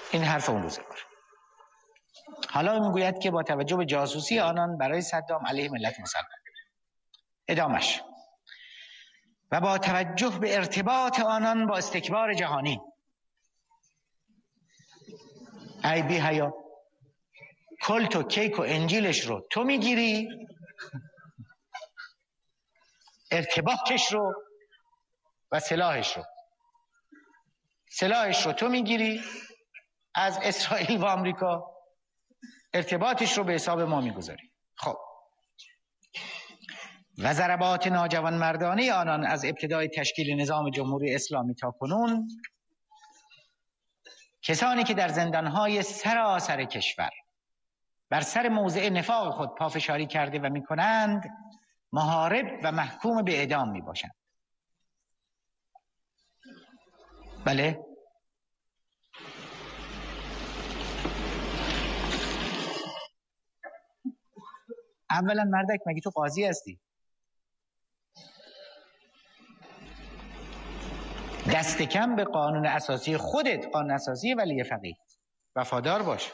این حرف اون روزگار. حالا میگوید که با توجه به جاسوسی آنان برای صدام علیه ملت مسلمان، ادامش، و با توجه به ارتباط آنان با استکبار جهانی، ای بی حیا، کلت و کیک و انجیلش رو تو میگیری، ارتباطش رو و سلاحش رو تو میگیری از اسرائیل و آمریکا، ارتباطش رو به حساب ما میگذاری. خب و ضربات ناجوانمردانه آنان از ابتدای تشکیل نظام جمهوری اسلامی تا کنون، کسانی که در زندانهای سراسر کشور بر سر موضع نفاق خود پافشاری کرده و میکنند، محارب و محکوم به اعدام میباشند. بله، اولا مردک مگه تو قاضی هستی؟ دست کم به قانون اساسی خودت، قانون اساسی ولی فقیه، وفادار باش.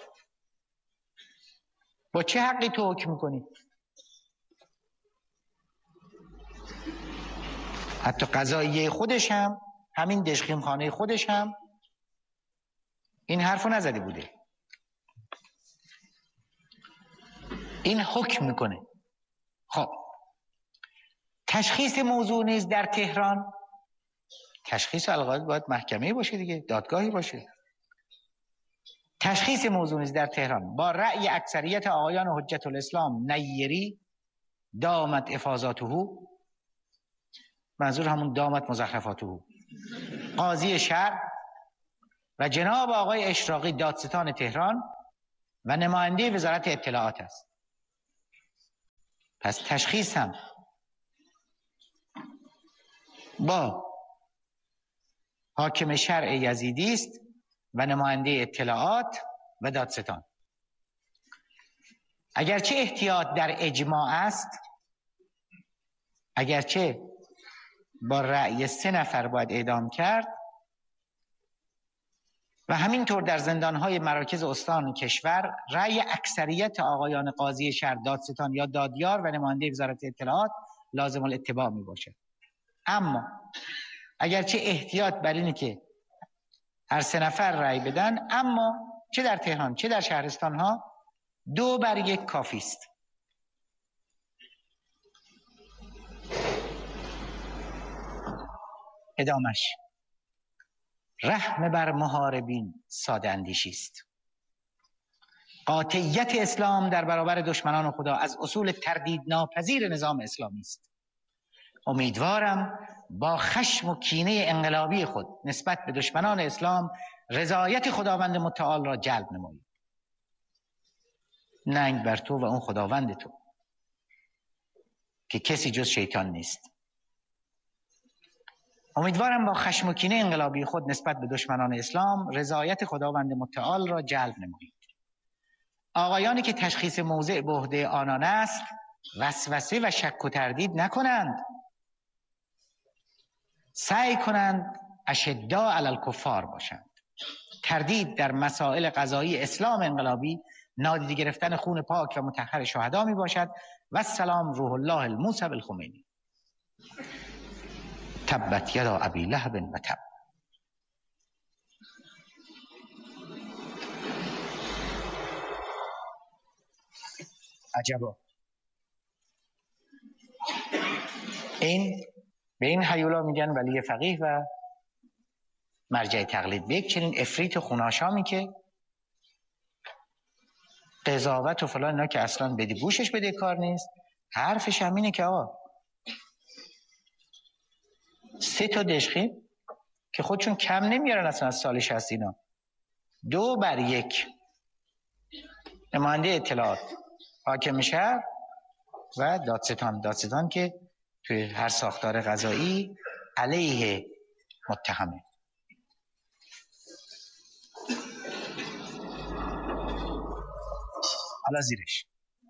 با چه حقی تو حکم میکنی؟ حتی قضاییه خودش هم، همین دژخیم خانه خودش هم این حرفو نزده بوده، این حکم میکنه. خب تشخیص موضوع نیز در تهران، تشخیص القاعده باید محکمه‌ای باشه دیگه، دادگاهی باشه. تشخیص موضوع نیز در تهران با رأی اکثریت آقایان حجت الاسلام نیری، دامت افاضاته، منظور همون دامت مزخرفاته، قاضی شهر و جناب آقای اشراقی دادستان تهران و نماینده وزارت اطلاعات است. پس تشخیص هم با حاکم شرع یزیدی است و نماینده اطلاعات و دادستان. اگرچه احتیاط در اجماع است، اگرچه با رأی 3 نفر باید اعدام کرد و همینطور در زندانهای مراکز استان کشور رأی اکثریت آقایان قاضی شهر، دادستان یا دادیار و نماینده وزارت اطلاعات لازم الاتباع می باشد. اما اگرچه احتیاط بر اینه که هر 3 نفر رأی بدن، اما چه در تهران چه در شهرستان ها 2-1 کافی است. ادامش، رحم بر محاربین ساده اندیشی است. قاطعیت اسلام در برابر دشمنان خدا از اصول تردید ناپذیر نظام اسلامی است. امیدوارم با خشم و کینه انقلابی خود نسبت به دشمنان اسلام رضایت خداوند متعال را جلب نمایید. ننگ بر تو و اون خداوند تو که کسی جز شیطان نیست. امیدوارم با خشم و کینه انقلابی خود نسبت به دشمنان اسلام رضایت خداوند متعال را جلب نمایید. آقایانی که تشخیص موضع به عهده آنان است وسوسه و شک و تردید نکنند، سعی کنند اشداء علی الکفار باشند. تردید در مسائل قضایی اسلام انقلابی نادیده گرفتن خون پاک و مطهر شهدا می باشد. و السلام روح الله الموسی الخمینی. تبت یدا ابی لهب و تب. عجبا، این به این هیولا میگن ولی فقیه و مرجع تقلید. به یک چنین افریت و خوناشامی که قضاوت و فلان اینا که اصلا بده گوشش بده کار نیست، حرفش هم اینه که آقا 3 تا دژخیم که خودشون کم نمیارن اصلا از سال 60 اینا، 2-1 نماینده اطلاعات، حاکم شهر و دادستان که توی هر ساختار قضایی علیه متهمه. حالا زیرش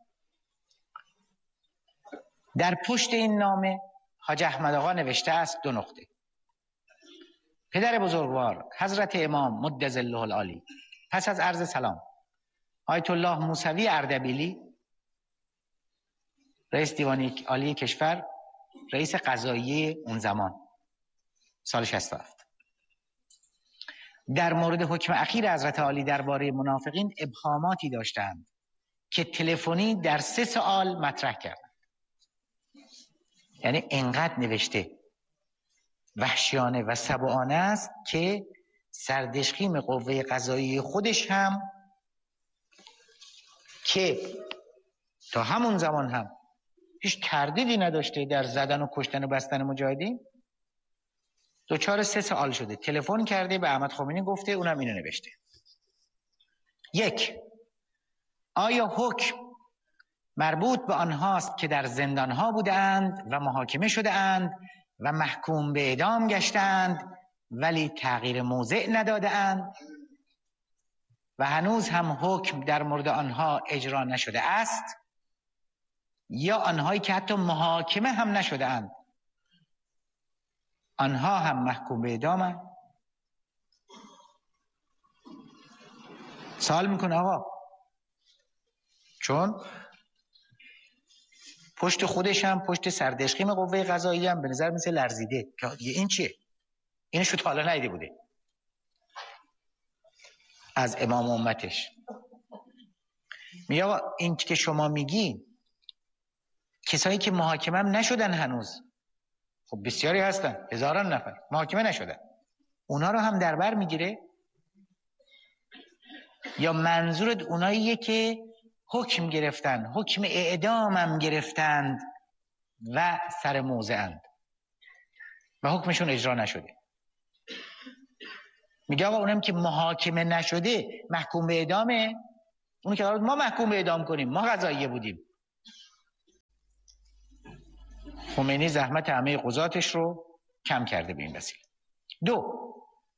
در پشت این نامه حاج احمد آقا نوشته است 2 نقطه. پدر بزرگوار حضرت امام مد ظله العالی پس از عرض سلام، آیت الله موسوی اردبیلی، رئیس دیوان عالی کشور، رئیس قضاییه اون زمان، سال 67، در مورد حکم اخیر حضرت عالی درباره منافقین ابهاماتی داشتند که تلفنی در 3 سوال مطرح کردند. یعنی انقدر نوشته وحشیانه و سبعانه است که سردشقیم قوه قضاییه خودش هم که تا همون زمان هم هیچ تردیدی نداشته در زدن و کشتن و بستن مجاهدین، دچار 3 سوال شده. تلفن کرده به احمد خمینی، گفته، اونم اینو نوشته. 1. آیا حکم مربوط به آنهاست که در زندانها بودند و محاکمه شده‌اند و محکوم به اعدام گشتند ولی تغییر موضع نداده‌اند و هنوز هم حکم در مورد آنها اجرا نشده است، یا آنهایی که حتی محاکمه هم نشده‌اند آنها هم محکوم به اعدامند؟ سوال میکنه آقا، چون پشت خودش هم، پشت سردشقیم قوه قضاییه هم به نظر مثل لرزیده که این چیه؟ اینشو تا حالا ندیده بوده از امام امتش. میگه آقا این که شما میگی کسایی که محاکمه هم نشدن هنوز، خب بسیاری هستن، هزاران نفر محاکمه نشدن، اونا رو هم در بر میگیره؟ یا منظورت اوناییه که حکم گرفتن، حکم اعدام هم گرفتند و سر موضعند و حکمشون اجرا نشده؟ میگه آقا اونم که محاکمه نشده محکوم به اعدامه، اونو که قرار ما محکوم به اعدام کنیم، ما قضاییه بودیم. خمینی زحمت همه قضاتش رو کم کرده به این وسیله. 2.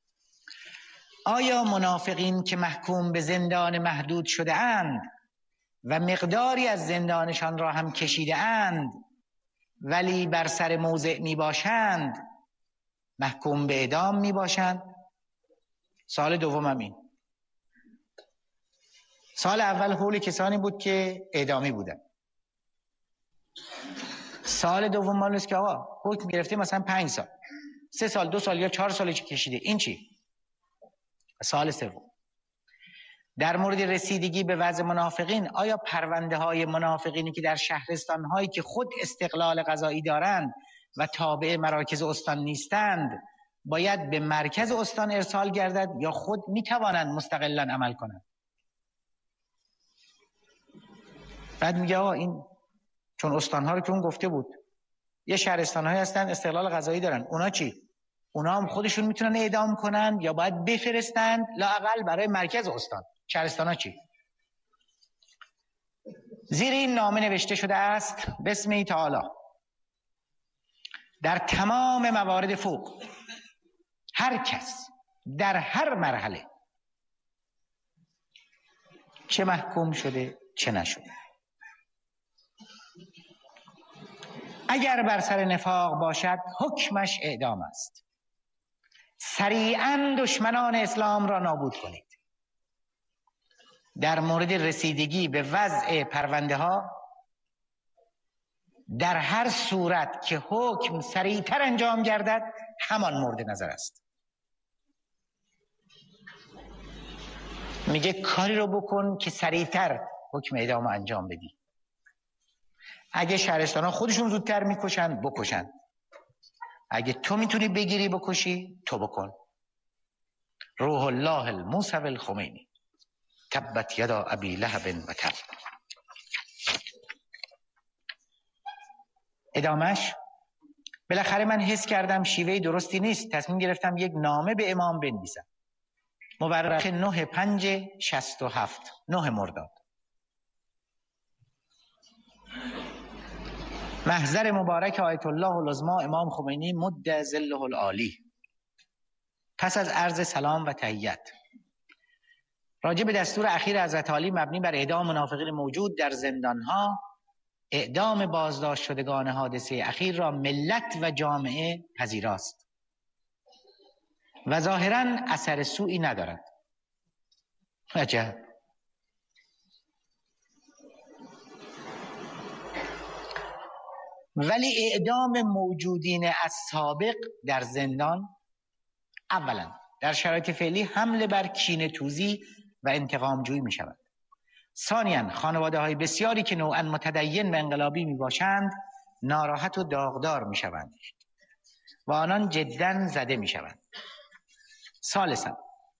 آیا منافقین که محکوم به زندان محدود شده اند و مقداری از زندانشان را هم کشیده اند ولی بر سر موضع می باشند محکوم به اعدام می باشند؟ سال دوم هم این. سال اول حول کسانی بود که اعدامی بودن. سال دوم مال است که آقا حکم گرفته مثلا 5 سال، 3 سال، 2 سال یا 4 سال کشیده، این چی؟ سال سوم. در مورد رسیدگی به وضع منافقین، آیا پرونده های منافقینی که در شهرستان هایی که خود استقلال قضایی دارند و تابع مراکز استان نیستند باید به مرکز استان ارسال گردد یا خود می توانند مستقلا عمل کنند؟ بعد میگه آقا این چون استانها رو که اون گفته بود یه شهرستان‌هایی هستن استقلال قضایی دارن، اونا چی؟ اونا هم خودشون میتونن اعدام کنن یا باید بفرستند لااقل برای مرکز استان؟ شهرستان‌ها چی؟ زیر این نامه نوشته شده است بسم تعالی در تمام موارد فوق هر کس در هر مرحله چه محکوم شده چه نشده اگر بر سر نفاق باشد حکمش اعدام است. سریعاً دشمنان اسلام را نابود کنید. در مورد رسیدگی به وضع پرونده ها در هر صورت که حکم سریعتر انجام گردد همان مورد نظر است. میگه کاری رو بکن که سریعتر حکم اعدام انجام بدی. اگه شهرستان ها خودشون زودتر میکشن بکشن، اگه تو میتونی بگیری بکشی تو بکن. روح الله الموسوی الخمینی تبت یدا ابی لهب و تب. ادامش بالاخره من حس کردم شیوه درستی نیست، تصمیم گرفتم یک نامه به امام بنویسم. مورخ 9/5/67 9 مرداد. محضر مبارک آیت الله العظما امام خمینی مد ظله العالی. پس از عرض سلام و تحیت، راجع به دستور اخیر حضرت عالی مبنی بر اعدام منافقین موجود در زندانها، اعدام بازداشت شدگان حادثه اخیر را ملت و جامعه پذیراست و ظاهراً اثر سوئی ندارد. عجب. ولی اعدام موجودین از سابق در زندان اولا در شرایط فعلی حمله بر کینه توزی و انتقام جویی می شود. ثانیاً خانواده های بسیاری که نوعاً متدین و انقلابی می باشند ناراحت و داغدار می شوند و آنان جداً زده می شوند. ثالثاً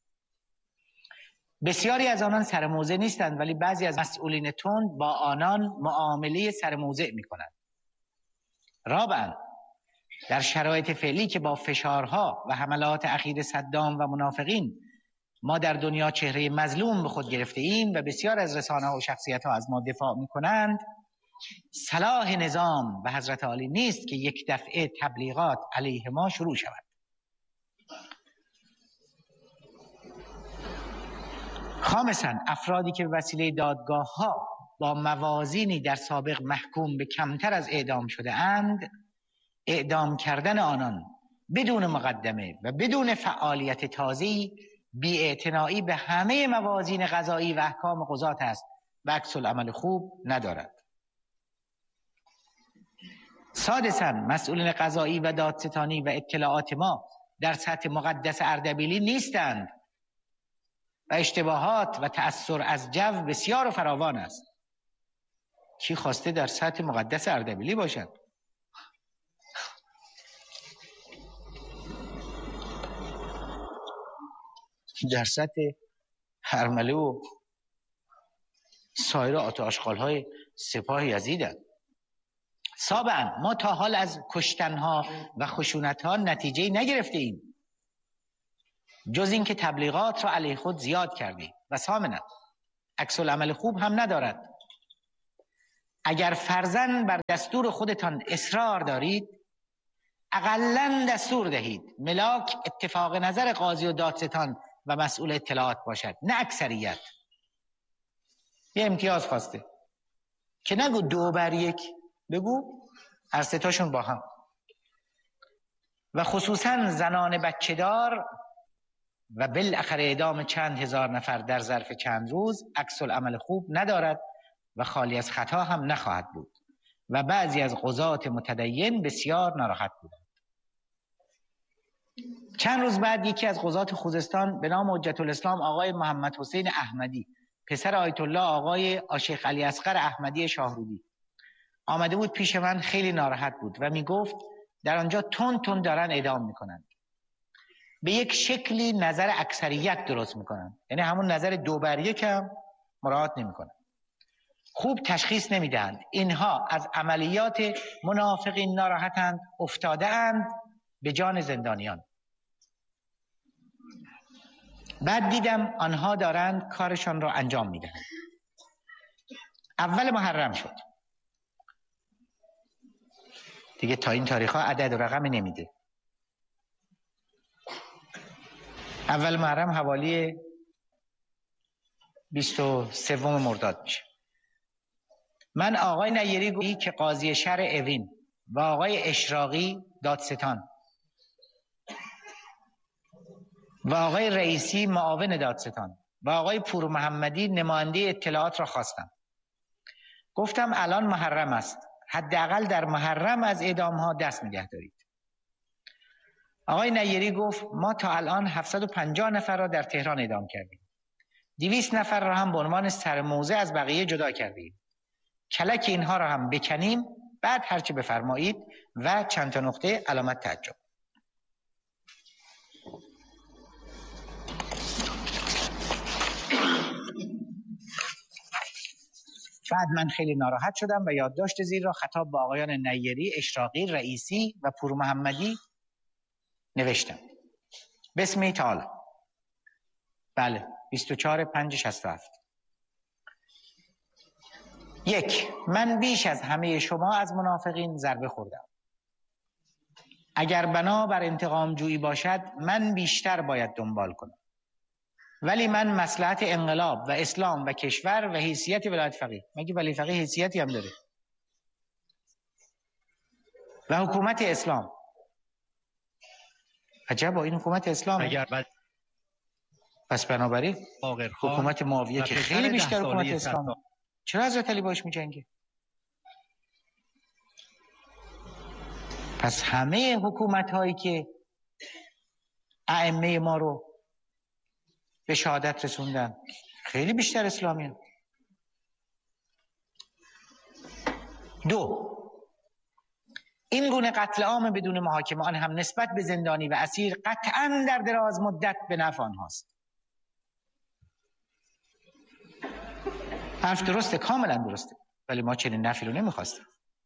بسیاری از آنان سرموضع نیستند ولی بعضی از مسئولین تند با آنان معامله سرموضع می کنند. رابعاً در شرایط فعلی که با فشارها و حملات اخیر صدام و منافقین ما در دنیا چهره مظلوم به خود گرفته ایم و بسیار از رسانه‌ها و شخصیت‌ها از ما دفاع می‌کنند، صلاح نظام به حضرت عالی نیست که یک دفعه تبلیغات علیه ما شروع شود. خامساً افرادی که به وسیله دادگاه‌ها با موازینی در سابق محکوم به کمتر از اعدام شده اند، اعدام کردن آنان بدون مقدمه و بدون فعالیت تازه‌ای بی‌اعتنایی به همه موازین قضایی و احکام قضات است و عکس العمل خوب ندارد. سادساً مسئولین قضایی و دادستانی و اطلاعات ما در سطح مقدس اردبیلی نیستند و اشتباهات و تأثیر از جو بسیار و فراوان است. کی خواسته در سطح مقدس اردبیلی باشد؟ در سطح هرمله و سایر آشغال‌های سپاه یزیدند. سابعاً ما تا حال از کشتنها و خشونتها نتیجه نگرفته ایم جز اینکه تبلیغات را علیه خود زیاد کردیم. و ثامناً عکس العمل خوب هم ندارد. اگر فرضاً بر دستور خودتان اصرار دارید اقلاً دستور دهید ملاک اتفاق نظر قاضی و دادستان و مسئول اطلاعات باشد، نه اکثریت. یه امتیاز خواسته که نگو 2-1، بگو هر سه تاشون با هم. و خصوصاً زنان بچه دار و بالاخره اعدام چند هزار نفر در ظرف چند روز عکس العمل خوب ندارد و خالی از خطا هم نخواهد بود و بعضی از قضات متدین بسیار ناراحت بودند. چند روز بعد یکی از قضات خوزستان به نام حجت الاسلام آقای محمد حسین احمدی پسر آیت الله آقای شیخ علی اصغر احمدی شاهرودی آمده بود پیش من. خیلی ناراحت بود و می گفت در آنجا تون دارن اعدام میکنند، به یک شکلی نظر اکثریت درست میکنند، یعنی همون نظر 2-1 هم مراعات نمیکنند. خوب تشخیص نمیدهند اینها از عملیات منافقین ناراحتند، افتاده اند به جان زندانیان. بعد دیدم آنها دارند کارشان را انجام میدهند. اول محرم شد دیگه، تا این تاریخ ها عدد و رقمی نمیده. اول محرم حوالی 23 مرداد میشه. من آقای نیری گویی که قاضی شهر اوین و آقای اشراقی دادستان و آقای رئیسی معاون دادستان و آقای پور محمدی نماینده اطلاعات را خواستم. گفتم الان محرم است، حداقل در محرم از اعدام ها دست نگه دارید. آقای نیری گفت ما تا الان 750 نفر را در تهران اعدام کردیم، 200 نفر را هم به عنوان سرموضع از بقیه جدا کردیم. کلک اینها را هم بکنیم بعد هرچه بفرمایید. و چند تا نقطه علامت تعجب. بعد من خیلی ناراحت شدم و یادداشت زیر را خطاب به آقایان نیری، اشراقی، رئیسی و پور محمدی نوشتم. بسم تعالی. بله 24/5/67. 1. من بیش از همه شما از منافقین ضربه خوردم. اگر بنا بر انتقام جویی باشد من بیشتر باید دنبال کنم، ولی من مصلحت انقلاب و اسلام و کشور و حیثیت ولایت فقیه، مگه ولی فقیه حیثیتی هم داره، و حکومت اسلام. عجبا این حکومت اسلام پس بنابراین حکومت معاویه که خیلی بیشتر حکومت اسلام، چرا حضرت علی باش می‌جنگه؟ پس همه حکومت هایی که ائمه ما رو به شهادت رسوندن خیلی بیشتر اسلامی هستند. دو، این گونه قتل عام بدون محاکمه، آن هم نسبت به زندانی و اسیر، قطعاً در دراز مدت به نفع آنهاست. حرف درسته، کاملا درسته، ولی ما چنین نفعی رو نمیخواستیم.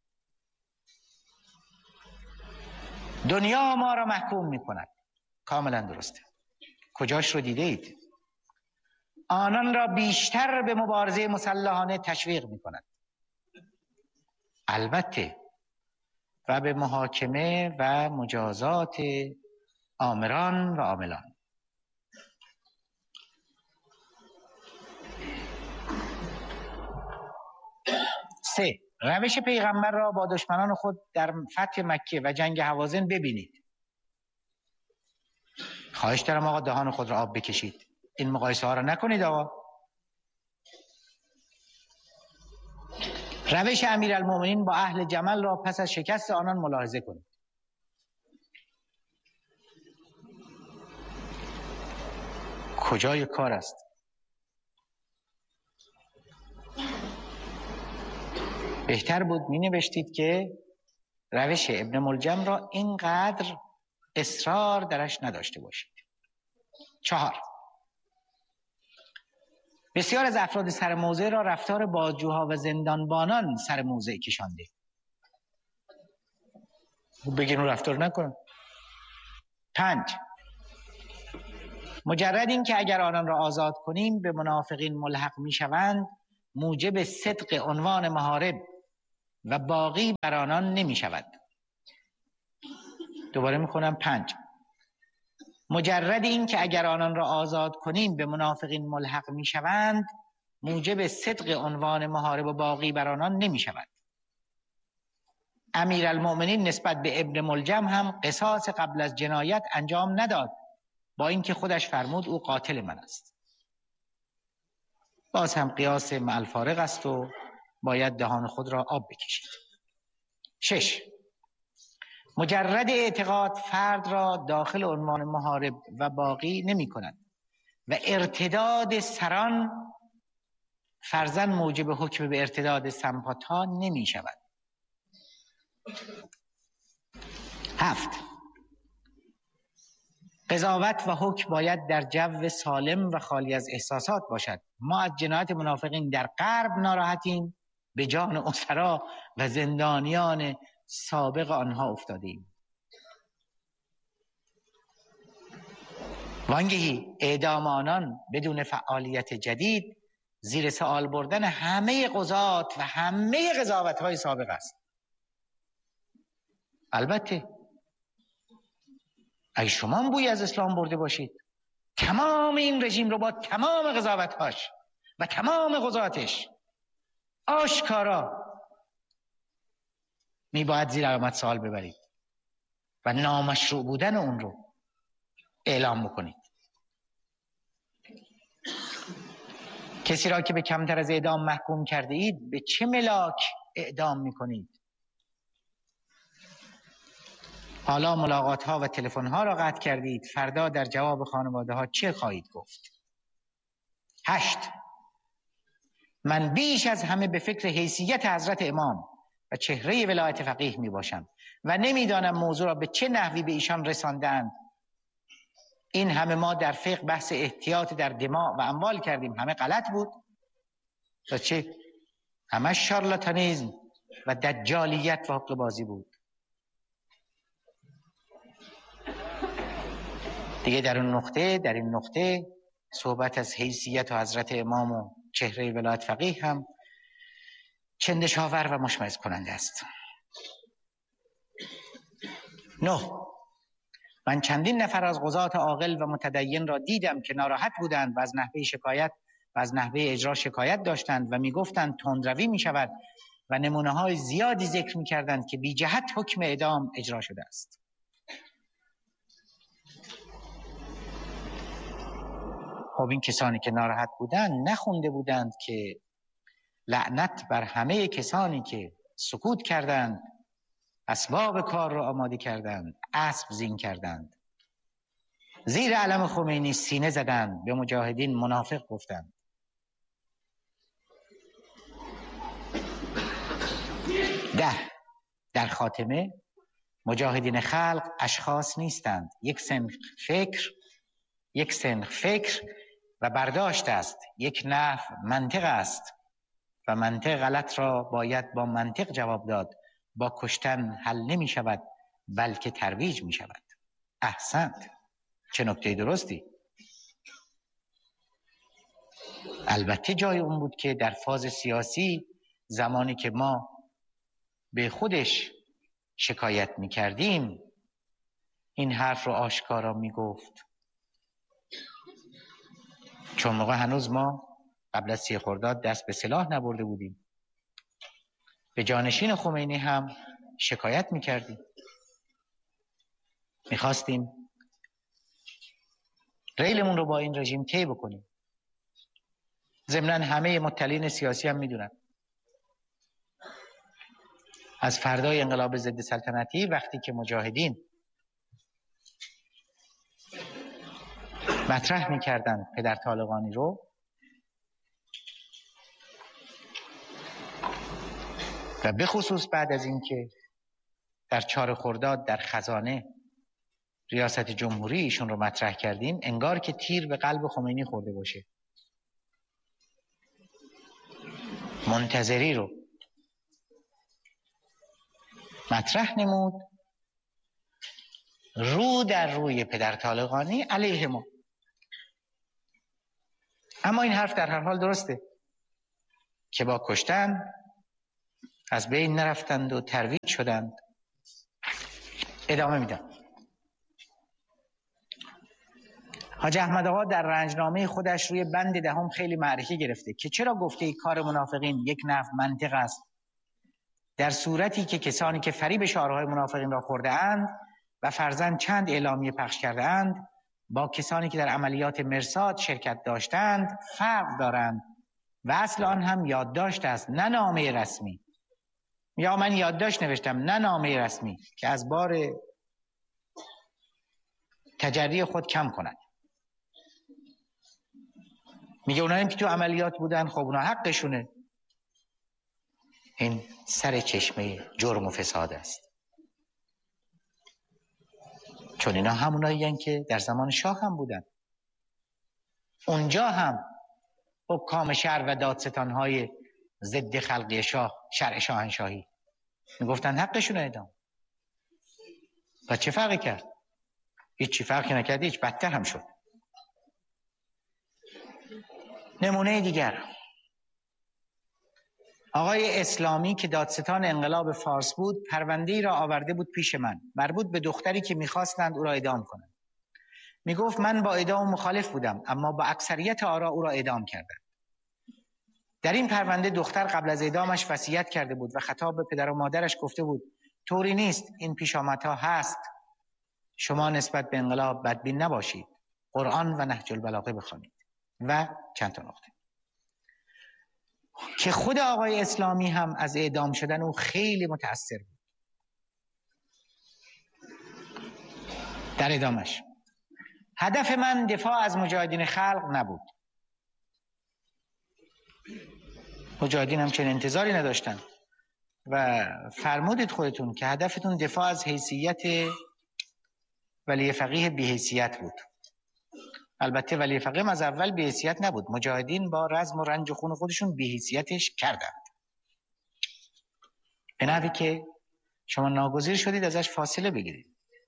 دنیا ما را محکوم میکند، کاملا درسته. کجاش رو دیده اید؟ آنان را بیشتر به مبارزه مسلحانه تشویق میکند، البته و به محاکمه و مجازات آمران و عاملان. سه، روش پیغمبر را با دشمنان خود در فتح مکه و جنگ هوازن ببینید. خواهش دارم آقا دهان خود را آب بکشید، این مقایسه ها را نکنید آقا. روش امیرالمومنین با اهل جمل را پس از شکست آنان ملاحظه کنید. کجای کار است؟ بهتر بود می نوشتید که روش ابن ملجم را اینقدر اصرار درش نداشته باشید. 4، بسیار از افراد سر موضع را رفتار بازجوها و زندانبانان سر موضع کشانده. بگین اون رفتار نکنن. 5، مجرد این که اگر آنان را آزاد کنیم به منافقین ملحق می شوند، موجب صدق عنوان محارب و باقی بر آنان نمی شود. دوباره می خونم 5، مجرد این که اگر آنان را آزاد کنیم به منافقین ملحق می شوند، موجب صدق عنوان محارب و باقی بر آنان نمی شود. امیرالمؤمنین نسبت به ابن ملجم هم قصاص قبل از جنایت انجام نداد، با اینکه خودش فرمود او قاتل من است. باز هم قیاس مع الفارق است و باید دهان خود را آب بکشید. 6، مجرد اعتقاد فرد را داخل عنوان محارب و باقی نمی کند و ارتداد سران فرضاً موجب حکم به ارتداد سمپاتها نمی شود. 7، قضاوت و حکم باید در جو سالم و خالی از احساسات باشد. ما از جنایت منافقین در غرب ناراحتیم، به جان اسرا و زندانیان سابق آنها افتادیم. وانگهی اعدام آنان بدون فعالیت جدید زیر سوال بردن همه قضات و همه قضاوت‌های سابق است. البته اگه شما هم بوی از اسلام برده باشید، تمام این رژیم رو با تمام قضاوت‌هاش و تمام قضاتش آشکارا میباید زیر علامت سوال ببرید و نامشروع بودن اون رو اعلام بکنید. کسی را که به کمتر از اعدام محکوم کرده اید به چه ملاک اعدام میکنید؟ حالا ملاقات ها و تلفن ها را قطع کردید، فردا در جواب خانواده ها چه خواهید گفت؟ 8، من بیش از همه به فکر حیثیت حضرت امام و چهره ولایت فقیه می باشم و نمیدانم موضوع را به چه نحوی به ایشان رساندند. این همه ما در فقه بحث احتیاط در دماء و اموال کردیم، همه غلط بود و چه؟ همه شارلاتانیزم و دجالیت و حق بازی بود. دیگه در این نقطه صحبت از حیثیت و حضرت امام و چهره ولایت فقیه هم چندشاور و مشمئز کننده است. 9، من چندین نفر از قضات عاقل و متدین را دیدم که ناراحت بودند و از نحوه شکایت و از نحوه اجرا شکایت داشتند و میگفتند تندروی می شود و نمونه های زیادی ذکر می کردند که بی جهت حکم اعدام اجرا شده است. خب این کسانی که ناراحت بودند نخونده بودند که لعنت بر همه کسانی که سکوت کردند، اسباب کار را آماده کردند، اسب زین کردند، زیر علم خمینی سینه زدند، به مجاهدین منافق گفتند. در خاتمه مجاهدین خلق اشخاص نیستند، یک سنخ فکر و برداشت است، یک نحو منطق است و منطق غلط را باید با منطق جواب داد. با کشتن حل نمی شود بلکه ترویج می شود. احسنت، چه نکته درستی. البته جای اون بود که در فاز سیاسی زمانی که ما به خودش شکایت می کردیم این حرف رو آشکارا می گفت، چون موقع هنوز ما قبل از 3 خرداد دست به سلاح نبرده بودیم. به جانشین خمینی هم شکایت می کردیم، می خواستیم ریلمون رو با این رژیم طی بکنیم. ضمناً همه مطلعین سیاسی هم می دونن از فردای انقلاب ضد سلطنتی وقتی که مجاهدین مطرح می‌کردند پدر طالقانی رو و به خصوص بعد از اینکه در 4 خرداد در خزانه ریاست جمهوری ایشون رو مطرح کردیم، انگار که تیر به قلب خمینی خورده باشه. منتظری رو مطرح نمود رو در روی پدر طالقانی علیه ما. اما این حرف در هر حال درسته که با کشتن از بین نرفتند و ترویج شدند. ادامه میدم. حاج احمد آقا در رنجنامه خودش روی بند 10 خیلی معرکه گرفته که چرا گفته ای کار منافقین یک نحو منطق است، در صورتی که کسانی که فریب شعارهای منافقین را خورده اند و فرضاً چند اعلامیه پخش کرده اند با کسانی که در عملیات مرصاد شرکت داشتند فرق دارند و اصل آن هم یادداشت است نه نامه رسمی. یا من یادداشت نوشتم نه نامه رسمی که از بار تجری خود کم کند. میگه اونایی که تو عملیات بودن خب اونا حقشونه. این سر چشمه جرم و فساد است، چون اینا همونایی هستند که در زمان شاه هم بودن. اونجا هم حکام شهر و دادستانهای ضد خلقی شاه، شرع شاهنشاهی، میگفتن حقشونه اعدام. و چه فرقی کرد؟ هیچی فرقی نکرد، هیچ بدتر هم شد. نمونه دیگر، آقای اسلامی که دادستان انقلاب فارس بود پرونده‌ای را آورده بود پیش من مربوط به دختری که می‌خواستند او را اعدام کنند. میگفت من با اعدام مخالف بودم اما با اکثریت آرا او را اعدام کردند. در این پرونده دختر قبل از اعدامش وصیت کرده بود و خطاب به پدر و مادرش گفته بود طوری نیست، این پیشامدها هست، شما نسبت به انقلاب بدبین نباشید، قرآن و نهج البلاغه بخوانید و چند تا نقطه که خود آقای اسلامی هم از اعدام شدن او خیلی متأثر بود. در ادامش هدف من دفاع از مجاهدین خلق نبود. مجاهدین هم چنین انتظاری نداشتن و فرمودید خودتون که هدفتون دفاع از حیثیت ولی فقیه بی حیثیت بود. البته ولی فقیه از اول بی حیثیت نبود، مجاهدین با رزم و رنج و خون خودشون بی حیثیتش کردند، به نحوی که شما ناگزیر شدید ازش فاصله بگیرید.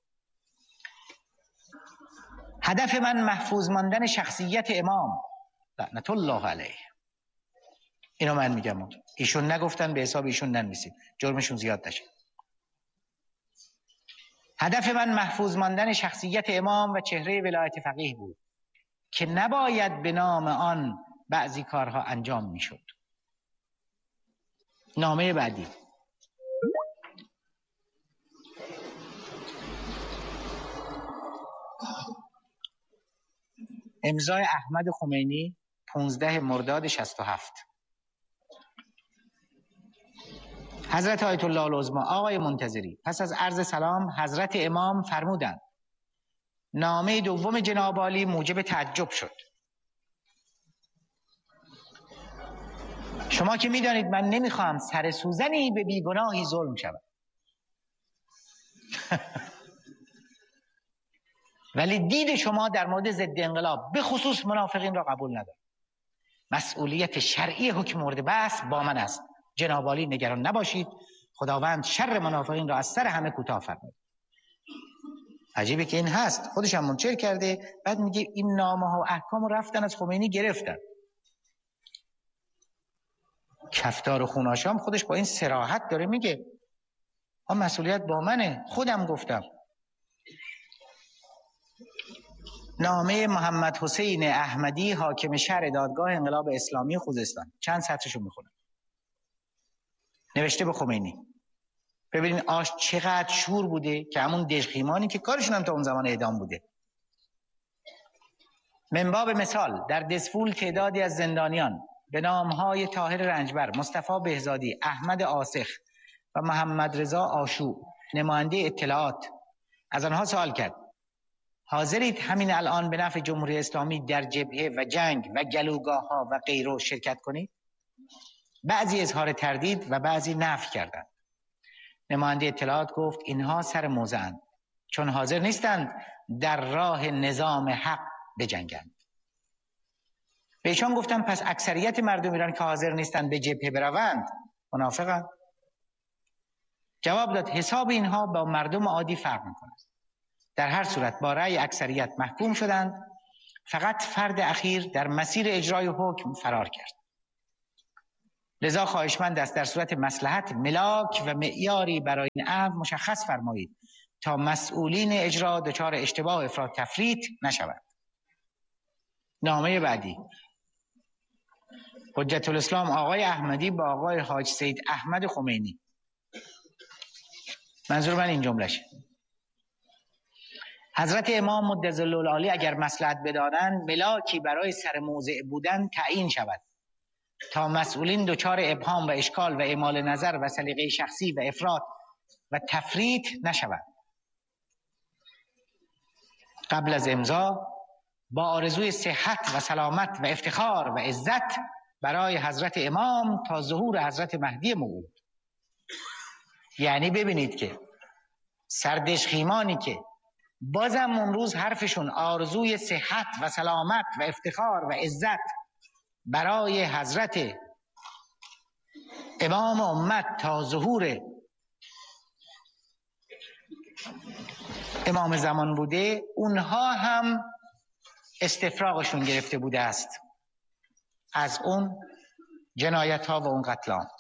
هدف من محفوظ ماندن شخصیت امام لعنت الله علیه. اینو من میگم، ایشون نگفتن، به حساب ایشون ننویسید، جرمشون زیاد نشه. هدف من محفوظ ماندن شخصیت امام و چهره ولایت فقیه بود که نباید به نام آن بعضی کارها انجام میشد. نامه بعدی، امضای احمد خمینی 15 مرداد 67. حضرت آیت الله العظما آقای منتظری، پس از عرض سلام حضرت امام فرمودند نامه دوم جناب عالی موجب تعجب شد. شما که میدانید من نمیخوام سر سوزنی به بیگناهی ظلم شود. ولی دید شما در مورد ضد انقلاب به خصوص منافقین را قبول ندارم. مسئولیت شرعی حکم مورد بحث با من است. جناب عالی نگران نباشید، خداوند شر منافقین را از سر همه کوتاه فرماید. عجیبه که این هست، خودش هم منکر کرده، بعد میگه این نامه ها و احکام رو رفتن از خمینی گرفتن. کفتار و خوناشام خودش با این صراحت داره میگه مسئولیت با منه، خودم گفتم. نامه محمد حسین احمدی حاکم شهر دادگاه انقلاب اسلامی خوزستان، چند سطرشو میخونم. نوشته به خمینی. ببینین آش چقدر شور بوده که همون دژخیمانی که کارشون هم تا اون زمان اعدام بوده. من باب مثال در دسفول تعدادی از زندانیان به نامهای طاهر رنجبر، مصطفی بهزادی، احمد آسخ و محمد رضا آشوب نماینده اطلاعات از آنها سوال کرد حاضرید همین الان به نفع جمهوری اسلامی در جبهه و جنگ و گلوگاه ها و غیره شرکت کنید؟ بعضی اظهار تردید و بعضی نفی کردند. نماینده اطلاعات گفت اینها سر موضعند، چون حاضر نیستند در راه نظام حق بجنگند. به ایشان گفتم پس اکثریت مردم ایران که حاضر نیستند به جبهه بروند منافقند؟ جواب داد حساب اینها با مردم عادی فرق می‌کند. در هر صورت با رأی اکثریت محکوم شدند، فقط فرد اخیر در مسیر اجرای حکم فرار کرد. لذا خواهشمند است در صورت مصلحت ملاک و معیاری برای این امر مشخص فرمایید تا مسئولین اجرا دچار اشتباه و افراط تفریط نشوند. نامه بعدی حجت الاسلام آقای احمدی با آقای حاج سید احمد خمینی. منظور من این جمله‌شه. حضرت امام مدظل العالی اگر مصلحت بدانند ملاکی برای سر موضع بودن تعیین شود تا مسئولین دچار ابهام و اشکال و اعمال نظر و سلیقه شخصی و افراط و تفریط نشوند. قبل از امضا با آرزوی صحت و سلامت و افتخار و عزت برای حضرت امام تا ظهور حضرت مهدی موعود. یعنی ببینید که سردشخیمانی که بازم امروز حرفشون آرزوی صحت و سلامت و افتخار و عزت برای حضرت امام امت تا ظهور امام زمان بوده، اونها هم استفراغشون گرفته بوده است از اون جنایت ها و اون قتل ها.